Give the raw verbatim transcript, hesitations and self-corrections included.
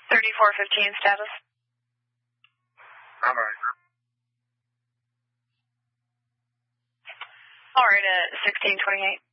thirty-four fifteen status. I'm all right, group. All right, at sixteen twenty-eight.